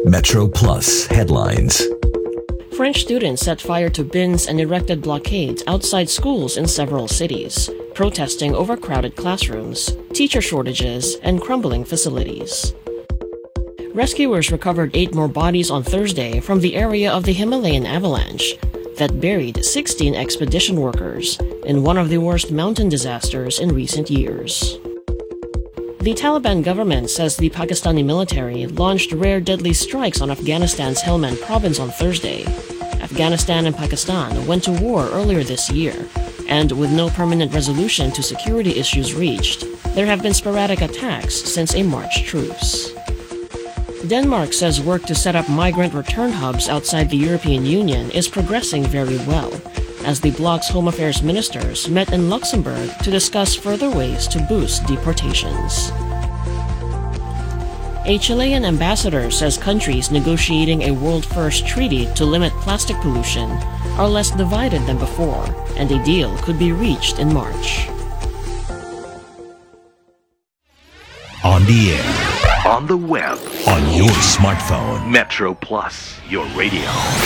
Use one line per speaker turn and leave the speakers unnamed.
Metro Plus headlines.
French students set fire to bins and erected blockades outside schools in several cities, protesting overcrowded classrooms, teacher shortages, and crumbling facilities. Rescuers recovered 8 more bodies on Thursday from the area of the Himalayan avalanche that buried 16 expedition workers in one of the worst mountain disasters in recent years. The Taliban government says the Pakistani military launched rare deadly strikes on Afghanistan's Helmand province on Thursday. Afghanistan and Pakistan went to war earlier this year, and with no permanent resolution to security issues reached, there have been sporadic attacks since a March truce. Denmark says work to set up migrant return hubs outside the European Union is progressing very well, as the bloc's Home Affairs ministers met in Luxembourg to discuss further ways to boost deportations. A Chilean ambassador says countries negotiating a world-first treaty to limit plastic pollution are less divided than before, and a deal could be reached in March.
On the air,
on the web,
on your smartphone.
Metro Plus, your radio.